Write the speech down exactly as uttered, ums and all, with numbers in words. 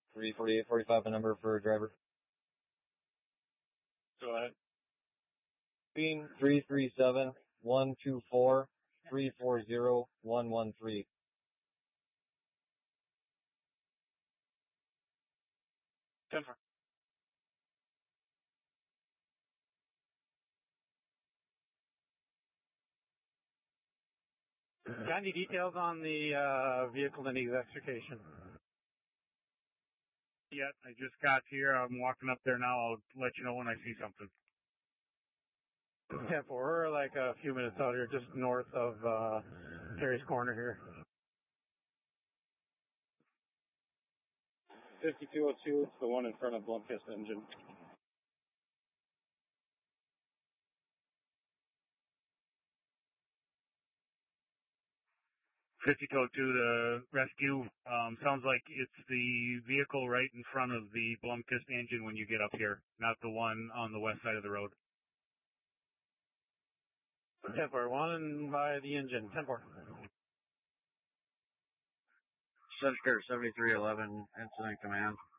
three forty-eight forty-five, the number for driver. Go ahead. Bean three three seven one two four three four zero one one three. ten four. Got any details on the uh, vehicle in extrication? Yeah, I just got here. I'm walking up there now. I'll let you know when I see something. ten four, we're like a few minutes out here, just north of uh, Terry's Corner here. fifty-two oh two, it's the one in front of Blomkist Engine. fifty-two oh two to rescue. Um, sounds like it's the vehicle right in front of the Blomkist Engine when you get up here, not the one on the west side of the road. ten four, one by the engine, ten four. Center seventy-three eleven, incident command.